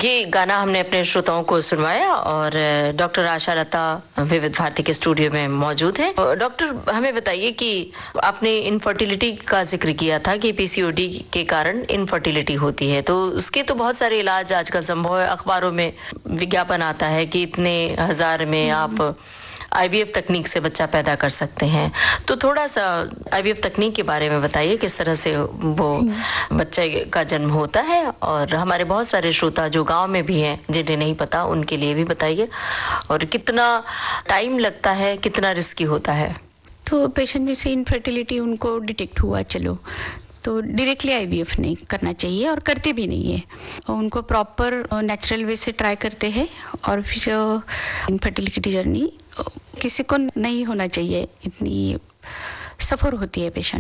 ये गाना हमने अपने श्रोताओं को सुनवाया और डॉक्टर आशा लता विविध भारती के स्टूडियो में मौजूद है। डॉक्टर, हमें बताइए कि आपने इनफर्टिलिटी का जिक्र किया था कि पीसीओडी के कारण इनफर्टिलिटी होती है, तो उसके तो बहुत सारे इलाज आजकल संभव है। अखबारों में विज्ञापन आता है कि इतने हजार में आप आईवीएफ तकनीक से बच्चा पैदा कर सकते हैं। तो थोड़ा सा आईवीएफ तकनीक के बारे में बताइए, किस तरह से वो बच्चे का जन्म होता है, और हमारे बहुत सारे श्रोता जो गांव में भी हैं जिन्हें नहीं पता उनके लिए भी बताइए, और कितना टाइम लगता है, कितना रिस्की होता है। तो पेशेंट जैसे इनफर्टिलिटी उनको डिटेक्ट हुआ, चलो तो डायरेक्टली आईवीएफ नहीं करना चाहिए और करते भी नहीं है। उनको प्रॉपर नेचुरल वे से ट्राई करते हैं और फिर इनफर्टिलिटी जर्नी किसी को नहीं होना चाहिए, इतनी सफ़र होती है पेशेंट।